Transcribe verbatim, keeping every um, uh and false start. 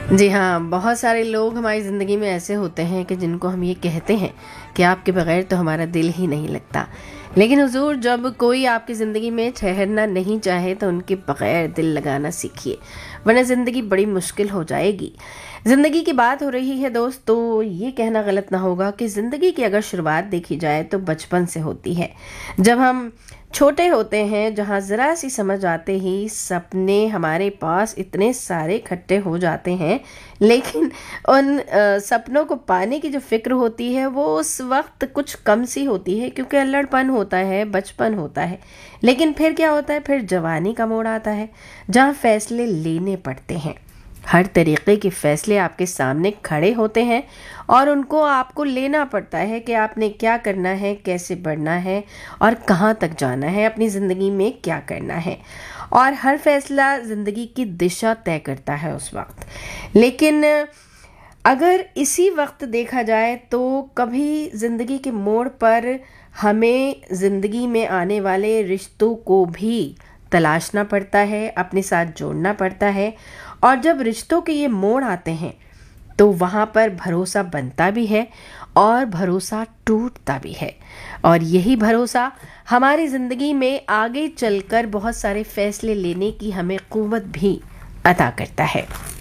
جی ہاں، بہت سارے لوگ ہماری زندگی میں ایسے ہوتے ہیں کہ جن کو ہم یہ کہتے ہیں کہ آپ کے بغیر تو ہمارا دل ہی نہیں لگتا، لیکن حضور جب کوئی آپ کی زندگی میں ٹھہرنا نہیں چاہے تو ان کے بغیر دل لگانا سیکھیے، ورنہ زندگی بڑی مشکل ہو جائے گی۔ زندگی کی بات ہو رہی ہے دوست، تو یہ کہنا غلط نہ ہوگا کہ زندگی کی اگر شروعات دیکھی جائے تو بچپن سے ہوتی ہے، جب ہم چھوٹے ہوتے ہیں، جہاں ذرا سی سمجھ آتے ہی سپنے ہمارے پاس اتنے سارے اکٹھے ہو جاتے ہیں، لیکن ان سپنوں کو پانے کی جو فکر ہوتی ہے وہ اس وقت کچھ کم سی ہوتی ہے، کیونکہ الڑ پن ہوتا ہے، بچپن ہوتا ہے۔ لیکن پھر کیا ہوتا ہے؟ پھر جوانی کا موڑ آتا ہے، جہاں فیصلے لینے پڑتے ہیں۔ ہر طریقے کے فیصلے آپ کے سامنے کھڑے ہوتے ہیں اور ان کو آپ کو لینا پڑتا ہے کہ آپ نے کیا کرنا ہے، کیسے بڑھنا ہے اور کہاں تک جانا ہے، اپنی زندگی میں کیا کرنا ہے، اور ہر فیصلہ زندگی کی دشا طے کرتا ہے اس وقت۔ لیکن اگر اسی وقت دیکھا جائے تو کبھی زندگی کے موڑ پر ہمیں زندگی میں آنے والے رشتوں کو بھی تلاشنا پڑتا ہے، اپنے ساتھ جوڑنا پڑتا ہے، اور جب رشتوں کے یہ موڑ آتے ہیں تو وہاں پر بھروسہ بنتا بھی ہے اور بھروسہ ٹوٹتا بھی ہے، اور یہی بھروسہ ہماری زندگی میں آگے چل کر بہت سارے فیصلے لینے کی ہمیں قوت بھی عطا کرتا ہے۔